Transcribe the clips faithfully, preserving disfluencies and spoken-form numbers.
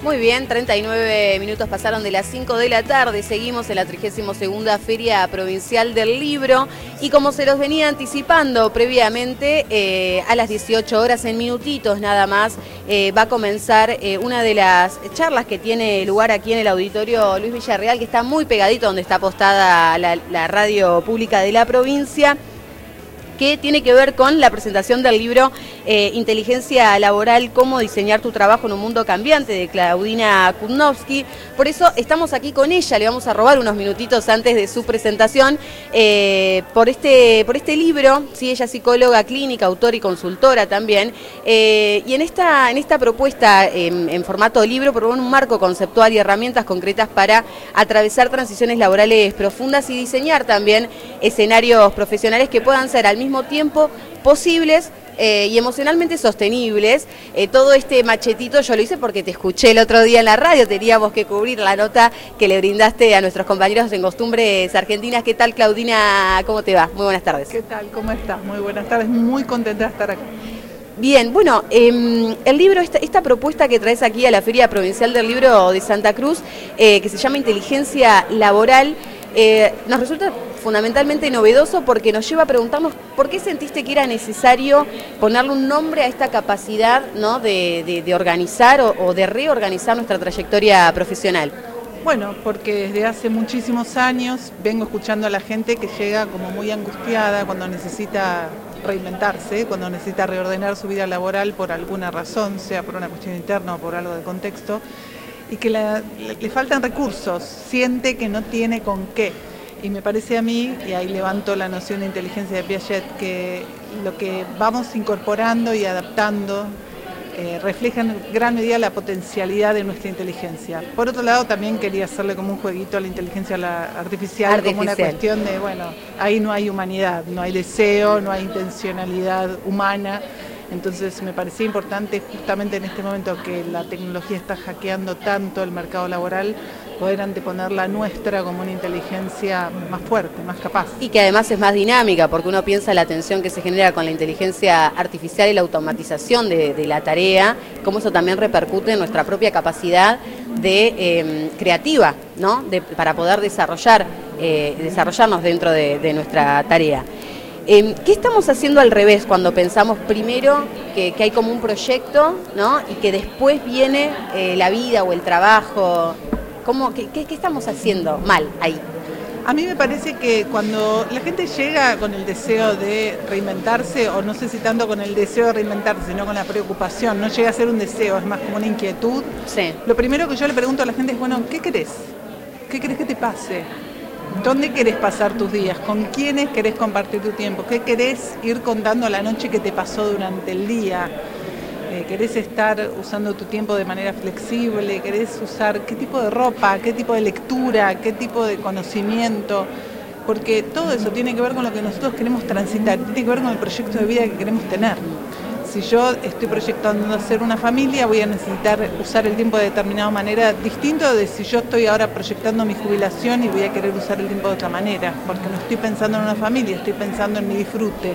Muy bien, treinta y nueve minutos pasaron de las cinco de la tarde, seguimos en la trigésima segunda Feria Provincial del Libro y como se los venía anticipando previamente, eh, a las dieciocho horas, en minutitos nada más, eh, va a comenzar eh, una de las charlas que tiene lugar aquí en el Auditorio Luis Villarreal, que está muy pegadito donde está postada la, la radio pública de la provincia, que tiene que ver con la presentación del libro eh, Inteligencia Laboral, cómo diseñar tu trabajo en un mundo cambiante, de Claudina Kudnovsky. Por eso estamos aquí con ella, le vamos a robar unos minutitos antes de su presentación, eh, por, este, por este libro. Sí, ella es psicóloga clínica, autora y consultora también, eh, y en esta, en esta propuesta en, en formato libro propone un marco conceptual y herramientas concretas para atravesar transiciones laborales profundas y diseñar también escenarios profesionales que puedan ser al mismo tiempo posibles eh, y emocionalmente sostenibles. Eh, todo este machetito yo lo hice porque te escuché el otro día en la radio, teníamos que cubrir la nota que le brindaste a nuestros compañeros en Costumbres Argentinas. ¿Qué tal, Claudina? ¿Cómo te va? Muy buenas tardes. ¿Qué tal? ¿Cómo estás? Muy buenas tardes, muy contenta de estar aquí. Bien, bueno, eh, el libro, esta, esta propuesta que traes aquí a la Feria Provincial del Libro de Santa Cruz, eh, que se llama Inteligencia Laboral, eh, nos resulta fundamentalmente novedoso porque nos lleva a preguntarnos por qué sentiste que era necesario ponerle un nombre a esta capacidad, ¿no?, de, de, de organizar o, o de reorganizar nuestra trayectoria profesional. Bueno, porque desde hace muchísimos años vengo escuchando a la gente que llega como muy angustiada cuando necesita reinventarse, cuando necesita reordenar su vida laboral por alguna razón, sea por una cuestión interna o por algo de contexto, y que la, le, le faltan recursos, siente que no tiene con qué. Y me parece a mí, y ahí levanto la noción de inteligencia de Piaget, que lo que vamos incorporando y adaptando eh, refleja en gran medida la potencialidad de nuestra inteligencia. Por otro lado, también quería hacerle como un jueguito a la inteligencia artificial, artificial, como una cuestión de, bueno, ahí no hay humanidad, no hay deseo, no hay intencionalidad humana. Entonces me parecía importante justamente en este momento que la tecnología está hackeando tanto el mercado laboral, poder anteponer la nuestra como una inteligencia más fuerte, más capaz. Y que además es más dinámica, porque uno piensa la tensión que se genera con la inteligencia artificial y la automatización de, de la tarea, cómo eso también repercute en nuestra propia capacidad de eh, creativa, ¿no?, de, para poder desarrollar, eh, desarrollarnos dentro de, de nuestra tarea. Eh, ¿Qué estamos haciendo al revés cuando pensamos primero que, que hay como un proyecto, ¿no?, y que después viene eh, la vida o el trabajo? ¿Cómo, qué, qué, ¿Qué estamos haciendo mal ahí? A mí me parece que cuando la gente llega con el deseo de reinventarse, o no sé si tanto con el deseo de reinventarse, sino con la preocupación, no llega a ser un deseo, es más como una inquietud. Sí. Lo primero que yo le pregunto a la gente es, bueno, ¿qué querés? ¿Qué querés que te pase? ¿Dónde querés pasar tus días? ¿Con quiénes querés compartir tu tiempo? ¿Qué querés ir contando a la noche que te pasó durante el día? Eh, ¿Querés estar usando tu tiempo de manera flexible? ¿Querés usar qué tipo de ropa? ¿Qué tipo de lectura? ¿Qué tipo de conocimiento? Porque todo eso tiene que ver con lo que nosotros queremos transitar, tiene que ver con el proyecto de vida que queremos tener. Si yo estoy proyectando hacer una familia, voy a necesitar usar el tiempo de determinada manera, distinto de si yo estoy ahora proyectando mi jubilación y voy a querer usar el tiempo de otra manera, porque no estoy pensando en una familia, estoy pensando en mi disfrute,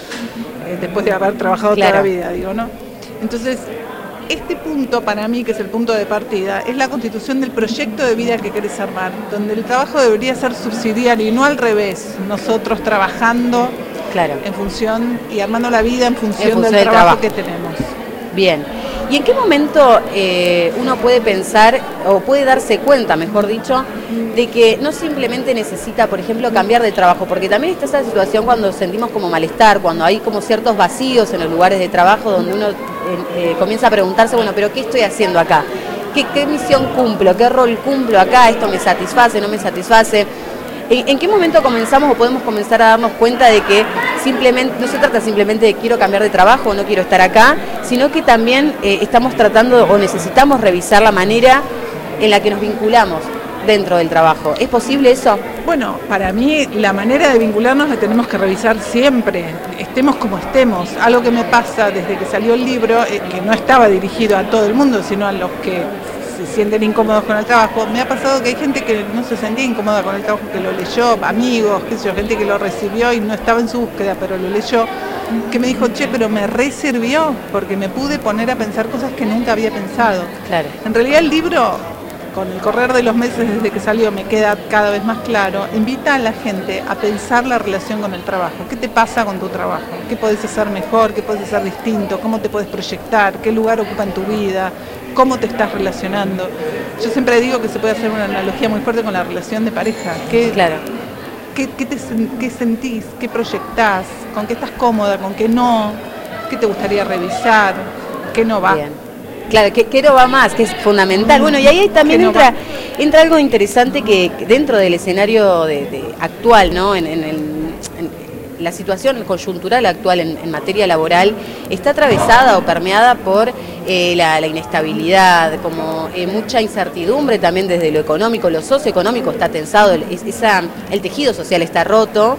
eh, después de haber trabajado claro. toda la vida, digo, ¿no? Entonces, este punto para mí, que es el punto de partida, es la constitución del proyecto de vida que querés armar, donde el trabajo debería ser subsidiario y no al revés, nosotros trabajando claro. en función y armando la vida en función, en función del, del trabajo, trabajo que tenemos. Bien. ¿Y en qué momento eh, uno puede pensar, o puede darse cuenta, mejor dicho, de que no simplemente necesita, por ejemplo, cambiar de trabajo? Porque también está esa situación cuando sentimos como malestar, cuando hay como ciertos vacíos en los lugares de trabajo, donde uno eh, eh, comienza a preguntarse, bueno, pero ¿qué estoy haciendo acá? ¿Qué, qué misión cumplo? ¿Qué rol cumplo acá? ¿Esto me satisface? ¿No me satisface? ¿En, en qué momento comenzamos o podemos comenzar a darnos cuenta de que simplemente no se trata simplemente de quiero cambiar de trabajo o no quiero estar acá, sino que también eh, estamos tratando o necesitamos revisar la manera en la que nos vinculamos dentro del trabajo? ¿Es posible eso? Bueno, para mí la manera de vincularnos la tenemos que revisar siempre, estemos como estemos. Algo que me pasa desde que salió el libro, eh, que no estaba dirigido a todo el mundo, sino a los que se sienten incómodos con el trabajo. Me ha pasado que hay gente que no se sentía incómoda con el trabajo, que lo leyó, amigos, qué sé yo, gente que lo recibió y no estaba en su búsqueda, pero lo leyó. que me dijo, che, pero me re sirvió, porque me pude poner a pensar cosas que nunca había pensado. Claro. En realidad el libro, con el correr de los meses desde que salió, me queda cada vez más claro, invita a la gente a pensar la relación con el trabajo. ¿Qué te pasa con tu trabajo? ¿Qué podés hacer mejor? ¿Qué podés hacer distinto? ¿Cómo te podés proyectar? ¿Qué lugar ocupa en tu vida? ¿Cómo te estás relacionando? Yo siempre digo que se puede hacer una analogía muy fuerte con la relación de pareja. ¿Qué, claro. ¿qué, qué, te, qué sentís? ¿Qué proyectás? ¿Con qué estás cómoda? ¿Con qué no? ¿Qué te gustaría revisar? ¿Qué no va? Bien. Claro, que, que no va más, que es fundamental. Bueno, y ahí también no entra, entra algo interesante que dentro del escenario de, de actual, ¿no? En, en, el, en la situación coyuntural actual en, en materia laboral está atravesada o permeada por eh, la, la inestabilidad, como eh, mucha incertidumbre también desde lo económico, lo socioeconómico está tensado, el, esa, el tejido social está roto.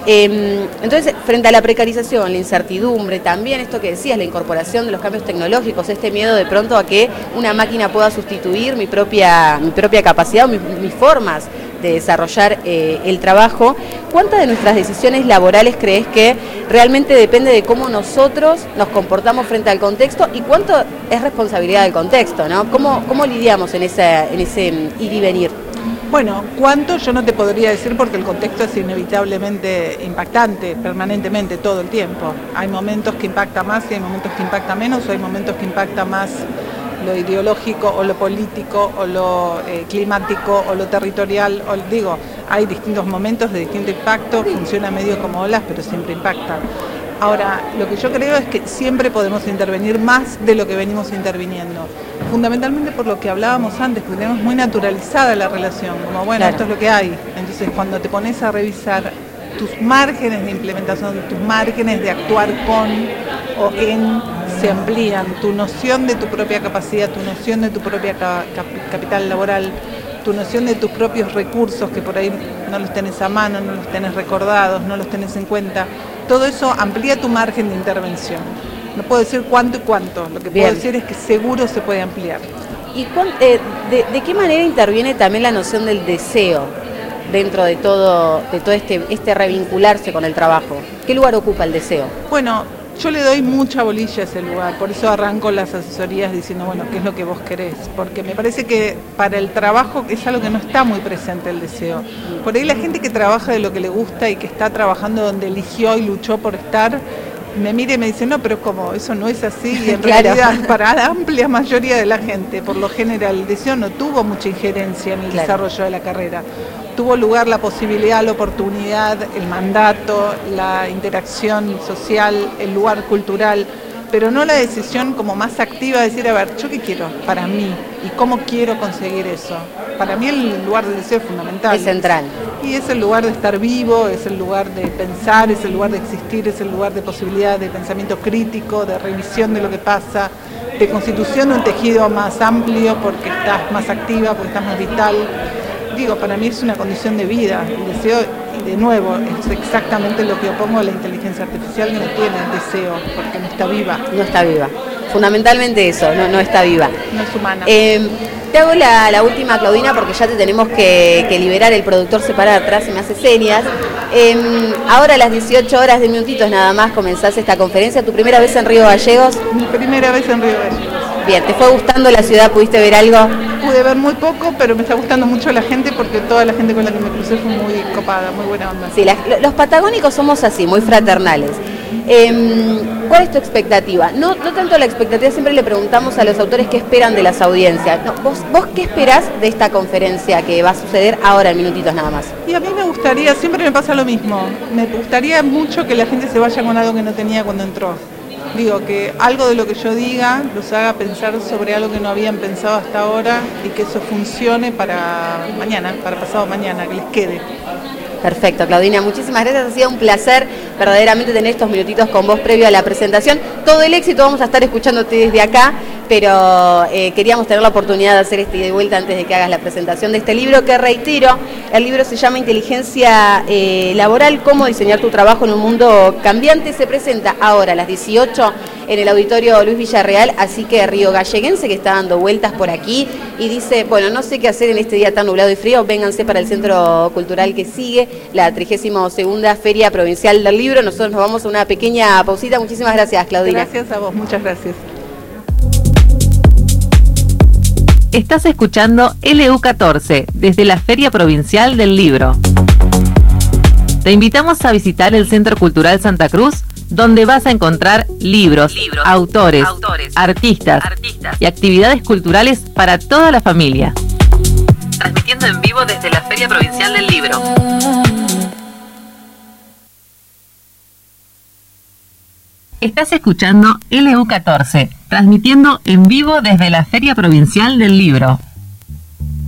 Eh, entonces, frente a la precarización, la incertidumbre, también esto que decías, la incorporación de los cambios tecnológicos, este miedo de pronto a que una máquina pueda sustituir mi propia, mi propia capacidad o mi, mis formas de desarrollar eh, el trabajo, ¿cuántas de nuestras decisiones laborales crees que realmente depende de cómo nosotros nos comportamos frente al contexto y cuánto es responsabilidad del contexto, ¿no? ¿Cómo, cómo lidiamos en, esa, en ese ir y venir? Bueno, cuánto yo no te podría decir porque el contexto es inevitablemente impactante, permanentemente, todo el tiempo. Hay momentos que impacta más y hay momentos que impacta menos, o hay momentos que impacta más lo ideológico o lo político o lo eh, climático o lo territorial. O, digo, hay distintos momentos de distinto impacto, funciona medio como olas, pero siempre impacta. Ahora, lo que yo creo es que siempre podemos intervenir más de lo que venimos interviniendo. Fundamentalmente por lo que hablábamos antes, porque tenemos muy naturalizada la relación, como bueno, claro, esto es lo que hay. Entonces cuando te pones a revisar tus márgenes de implementación, tus márgenes de actuar con o en, se amplían. Tu noción de tu propia capacidad, tu noción de tu propia ca cap capital laboral, tu noción de tus propios recursos, que por ahí no los tenés a mano, no los tenés recordados, no los tenés en cuenta. Todo eso amplía tu margen de intervención. No puedo decir cuánto y cuánto, lo que Bien. puedo decir es que seguro se puede ampliar. ¿Y eh, de, de qué manera interviene también la noción del deseo dentro de todo, de todo este, este revincularse con el trabajo? ¿Qué lugar ocupa el deseo? Bueno, yo le doy mucha bolilla a ese lugar, por eso arranco las asesorías diciendo, bueno, ¿qué es lo que vos querés? Porque me parece que para el trabajo es algo que no está muy presente el deseo. Por ahí la gente que trabaja de lo que le gusta y que está trabajando donde eligió y luchó por estar, me mira y me dice, no, pero como eso no es así, y en claro. realidad para la amplia mayoría de la gente, por lo general, el deseo no tuvo mucha injerencia en el claro. desarrollo de la carrera. Tuvo lugar la posibilidad, la oportunidad, el mandato, la interacción social, el lugar cultural, pero no la decisión como más activa de decir, a ver, ¿yo qué quiero para mí? ¿Y cómo quiero conseguir eso? Para mí el lugar del deseo es fundamental. Es central. Y es el lugar de estar vivo, es el lugar de pensar, es el lugar de existir, es el lugar de posibilidad de pensamiento crítico, de revisión de lo que pasa, de constitución de un tejido más amplio porque estás más activa, porque estás más vital. Digo, para mí es una condición de vida, el deseo, y de nuevo, es exactamente lo que opongo a la inteligencia artificial, que no tiene deseo, porque no está viva. No está viva. Fundamentalmente eso, no, no está viva. No es humana. Eh, te hago la, la última, Claudina, porque ya te tenemos que, que liberar, el productor se para atrás y me hace señas. Eh, ahora a las dieciocho horas de minutitos nada más comenzás esta conferencia, ¿tu primera vez en Río Gallegos? Mi primera vez en Río Gallegos. Bien, ¿te fue gustando la ciudad? ¿Pudiste ver algo? Pude ver muy poco, pero me está gustando mucho la gente porque toda la gente con la que me crucé fue muy copada, muy buena onda. Sí, la, los patagónicos somos así, muy fraternales. Eh, ¿Cuál es tu expectativa? No, no tanto la expectativa, siempre le preguntamos a los autores qué esperan de las audiencias. No, ¿vos, ¿Vos qué esperás de esta conferencia que va a suceder ahora en minutitos nada más? Y a mí me gustaría, siempre me pasa lo mismo, me gustaría mucho que la gente se vaya con algo que no tenía cuando entró. Digo, que algo de lo que yo diga los haga pensar sobre algo que no habían pensado hasta ahora y que eso funcione para mañana, para pasado mañana, que les quede. Perfecto, Claudina, muchísimas gracias, ha sido un placer verdaderamente tener estos minutitos con vos previo a la presentación. Todo el éxito, vamos a estar escuchándote desde acá, pero eh, queríamos tener la oportunidad de hacer este ida y vuelta antes de que hagas la presentación de este libro, que reitero, el libro se llama Inteligencia eh, Laboral, cómo diseñar tu trabajo en un mundo cambiante, se presenta ahora a las dieciocho en el auditorio Luis Villarreal, así que Río Galleguense, que está dando vueltas por aquí y dice, bueno, no sé qué hacer en este día tan nublado y frío, vénganse para el Centro Cultural que sigue, la trigésima segunda Feria Provincial del Libro. Nosotros nos vamos a una pequeña pausita. Muchísimas gracias, Claudina. Gracias a vos, muchas gracias. Estás escuchando L U catorce desde la Feria Provincial del Libro. Te invitamos a visitar el Centro Cultural Santa Cruz, donde vas a encontrar libros, libros autores, autores artistas, artistas y actividades culturales para toda la familia. Transmitiendo en vivo desde la Feria Provincial del Libro. Estás escuchando L U catorce, transmitiendo en vivo desde la Feria Provincial del Libro.